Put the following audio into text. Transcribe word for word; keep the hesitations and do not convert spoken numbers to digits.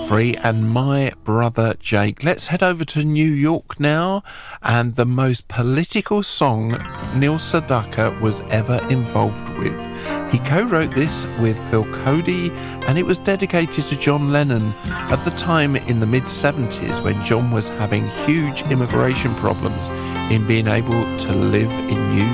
Free and My Brother Jake. Let's head over to New York now, and the most political song Neil Sedaka was ever involved with. He co-wrote this with Phil Cody, and it was dedicated to John Lennon at the time in the mid seventies when John was having huge immigration problems in being able to live in New York.